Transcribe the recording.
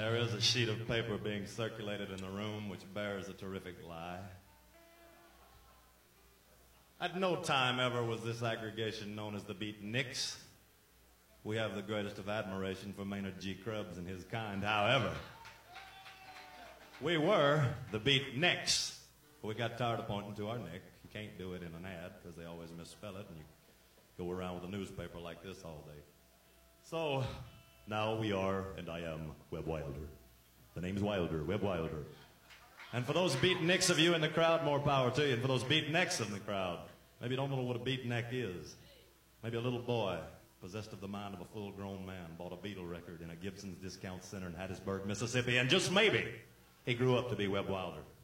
There is a sheet of paper being circulated in the room which bears a terrific lie. At no time ever was this aggregation known as the Beatniks. We have the greatest of admiration for Maynard G. Krebs and his kind. However, we were the Beatniks. We got tired of pointing to our neck. You can't do it in an ad because they always misspell it, and you go around with a newspaper like this all day. So now we are, and I am, Webb Wilder. The name's Wilder, Webb Wilder. And for those Beatniks of you in the crowd, more power to you. And for those Beatniks in the crowd, maybe you don't know what a beatnik is. Maybe a little boy, possessed of the mind of a full-grown man, bought a Beatle record in a Gibson's Discount Center in Hattiesburg, Mississippi, and just maybe he grew up to be Webb Wilder.